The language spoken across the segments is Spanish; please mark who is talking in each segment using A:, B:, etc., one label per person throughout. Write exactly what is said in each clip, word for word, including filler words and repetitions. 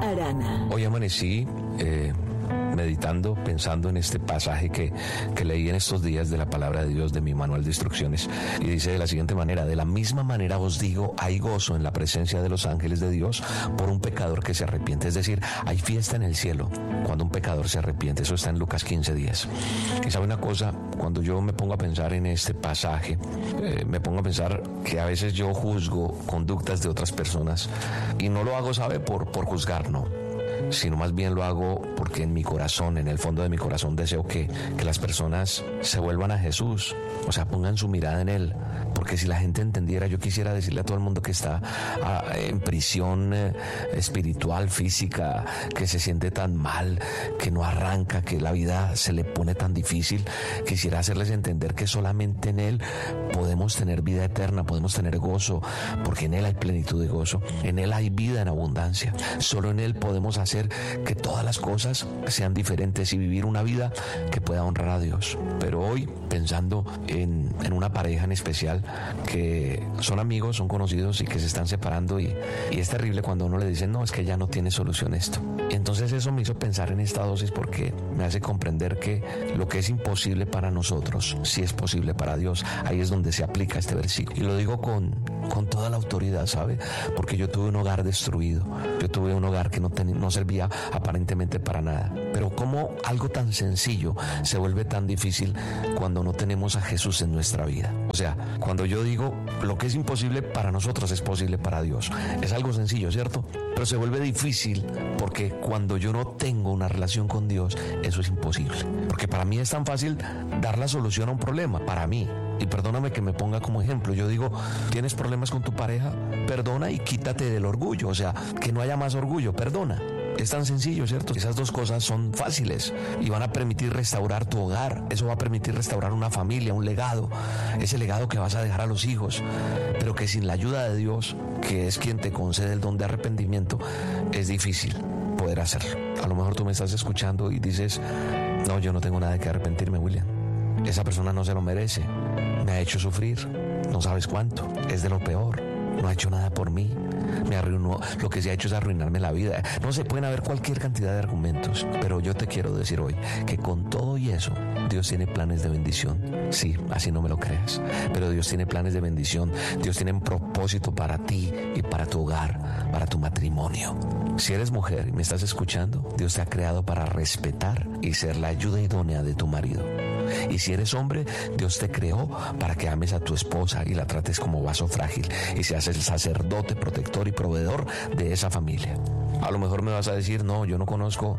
A: Arana.
B: Hoy amanecí eh, meditando, pensando en este pasaje que, que leí en estos días de la palabra de Dios, de mi manual de instrucciones, y dice de la siguiente manera: de la misma manera os digo, hay gozo en la presencia de los ángeles de Dios por un pecador que se arrepiente. Es decir, hay fiesta en el cielo cuando un pecador se arrepiente. Eso está en Lucas quince diez. Y sabe una cosa, cuando yo me pongo a pensar en este pasaje, eh, me pongo a pensar que a veces yo juzgo conductas de otras personas, y no lo hago, sabe, por, por juzgar, no, sino más bien lo hago porque en mi corazón, en el fondo de mi corazón, deseo que, que las personas se vuelvan a Jesús, o sea, pongan su mirada en Él. Porque si la gente entendiera, yo quisiera decirle a todo el mundo que está ah, en prisión eh, espiritual, física, que se siente tan mal, que no arranca, que la vida se le pone tan difícil, quisiera hacerles entender que solamente en Él podemos tener vida eterna, podemos tener gozo, porque en Él hay plenitud de gozo, en Él hay vida en abundancia. Solo en Él podemos hacer que todas las cosas sean diferentes y vivir una vida que pueda honrar a Dios. Pero hoy, pensando en, en una pareja en especial, que son amigos, son conocidos y que se están separando, y, y es terrible cuando uno le dice, no, es que ya no tiene solución esto. Y entonces eso me hizo pensar en esta dosis, porque me hace comprender que lo que es imposible para nosotros, sí es posible para Dios. Ahí es donde se aplica este versículo. Y lo digo con, con toda la autoridad, ¿sabe? Porque yo tuve un hogar destruido, yo tuve un hogar que no, ten, no servía aparentemente para nada. Pero cómo algo tan sencillo se vuelve tan difícil cuando no tenemos a Jesús en nuestra vida. O sea, cuando yo digo lo que es imposible para nosotros es posible para Dios, es algo sencillo, ¿cierto? Pero se vuelve difícil porque cuando yo no tengo una relación con Dios, eso es imposible. Porque para mí es tan fácil dar la solución a un problema, para mí. Y perdóname que me ponga como ejemplo, yo digo, ¿tienes problemas con tu pareja? Perdona y quítate del orgullo, o sea, que no haya más orgullo, perdona. Es tan sencillo, ¿cierto? Esas dos cosas son fáciles y van a permitir restaurar tu hogar. Eso va a permitir restaurar una familia, un legado, ese legado que vas a dejar a los hijos, pero que sin la ayuda de Dios, que es quien te concede el don de arrepentimiento, es difícil poder hacerlo. A lo mejor tú me estás escuchando y dices, no, yo no tengo nada de que arrepentirme, William. Esa persona no se lo merece, me ha hecho sufrir, no sabes cuánto, es de lo peor, no ha hecho nada por mí, me arruinó, lo que se ha hecho es arruinarme la vida. No sé, pueden haber cualquier cantidad de argumentos, pero yo te quiero decir hoy que con todo y eso, Dios tiene planes de bendición. Sí, así no me lo creas, pero Dios tiene planes de bendición. Dios tiene un propósito para ti y para tu hogar, para tu matrimonio. Si eres mujer y me estás escuchando, Dios te ha creado para respetar y ser la ayuda idónea de tu marido. Y si eres hombre, Dios te creó para que ames a tu esposa y la trates como vaso frágil y seas el sacerdote, protector y proveedor de esa familia. A lo mejor me vas a decir, no, yo no conozco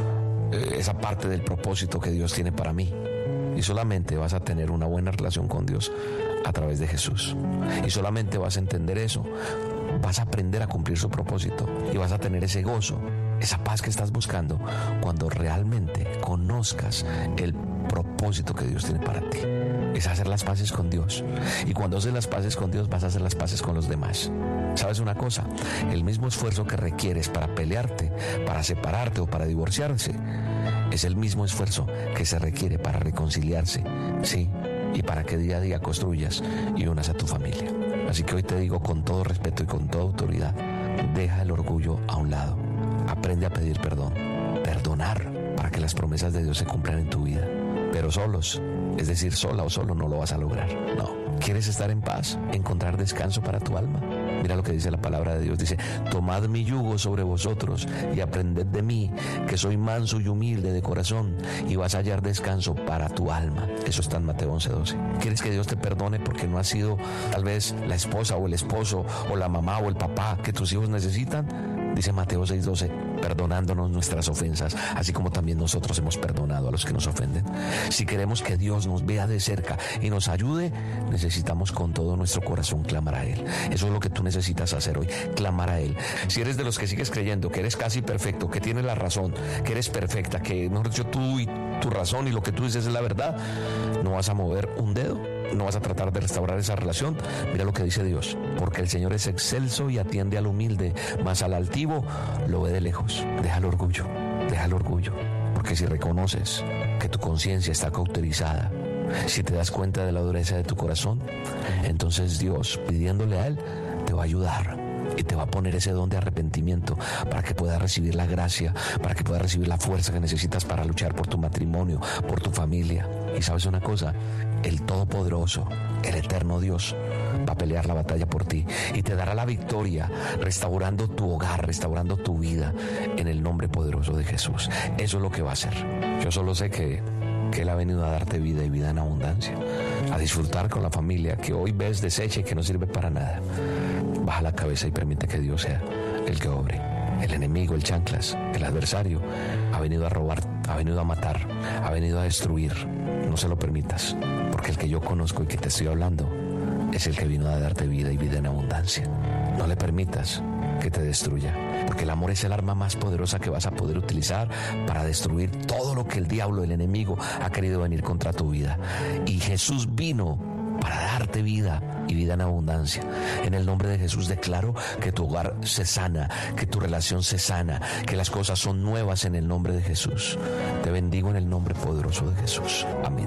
B: eh, esa parte del propósito que Dios tiene para mí. Y solamente vas a tener una buena relación con Dios a través de Jesús. Y solamente vas a entender eso, vas a aprender a cumplir su propósito y vas a tener ese gozo, esa paz que estás buscando cuando realmente conozcas el propósito que Dios tiene para ti. Es hacer las paces con Dios. Y cuando haces las paces con Dios, vas a hacer las paces con los demás. ¿Sabes una cosa? El mismo esfuerzo que requieres para pelearte, para separarte o para divorciarse, es el mismo esfuerzo que se requiere para reconciliarse, sí, y para que día a día construyas y unas a tu familia. Así que hoy te digo con todo respeto y con toda autoridad, deja el orgullo a un lado. Aprende a pedir perdón, perdonar, para que las promesas de Dios se cumplan en tu vida. Pero solos, es decir, sola o solo, no lo vas a lograr. No. ¿Quieres estar en paz? ¿Encontrar descanso para tu alma? Mira lo que dice la palabra de Dios. Dice, tomad mi yugo sobre vosotros y aprended de mí, que soy manso y humilde de corazón, y vas a hallar descanso para tu alma. Eso está en Mateo once doce. ¿Quieres que Dios te perdone porque no has sido tal vez la esposa o el esposo o la mamá o el papá que tus hijos necesitan? Dice Mateo seis doce, perdonándonos nuestras ofensas, así como también nosotros hemos perdonado a los que nos ofenden. Si queremos que Dios nos vea de cerca y nos ayude, necesitamos con todo nuestro corazón clamar a Él. Eso es lo que tú necesitas hacer hoy, clamar a Él. Si eres de los que sigues creyendo que eres casi perfecto, que tienes la razón, que eres perfecta, que mejor dicho tú y tu razón y lo que tú dices es la verdad, no vas a mover un dedo, no vas a tratar de restaurar esa relación. Mira lo que dice Dios, porque el Señor es excelso y atiende al humilde, mas al altivo lo ve de lejos. Deja el orgullo, deja el orgullo, porque si reconoces que tu conciencia está cauterizada, si te das cuenta de la dureza de tu corazón, entonces Dios, pidiéndole a Él, te va a ayudar y te va a poner ese don de arrepentimiento para que puedas recibir la gracia, para que puedas recibir la fuerza que necesitas para luchar por tu matrimonio, por tu familia. Y sabes una cosa, el Todopoderoso, el eterno Dios, va a pelear la batalla por ti y te dará la victoria, restaurando tu hogar, restaurando tu vida en el nombre poderoso de Jesús. Eso es lo que va a hacer. Yo solo sé que, que Él ha venido a darte vida y vida en abundancia, a disfrutar con la familia que hoy ves deshecha y que no sirve para nada. Baja la cabeza y permite que Dios sea el que obre. El enemigo, el chanclas, el adversario, ha venido a robar, ha venido a matar, ha venido a destruir. No se lo permitas, porque el que yo conozco y que te estoy hablando es el que vino a darte vida y vida en abundancia. No le permitas que te destruya, porque el amor es el arma más poderosa que vas a poder utilizar para destruir todo lo que el diablo, el enemigo, ha querido venir contra tu vida. Y Jesús vino para darte vida y vida en abundancia. En el nombre de Jesús declaro que tu hogar se sana, que tu relación se sana, que las cosas son nuevas en el nombre de Jesús. Te bendigo en el nombre poderoso de Jesús. Amén.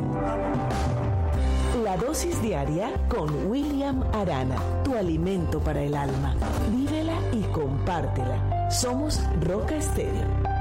A: La dosis diaria con William Arana, tu alimento para el alma. Vívela y compártela. Somos Roca Estéreo.